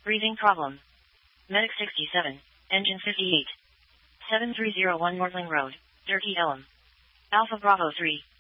Breathing problem. Medic 67. Engine 58. 7301 Mortling Road, Dirty Ellum. Alpha Bravo 3.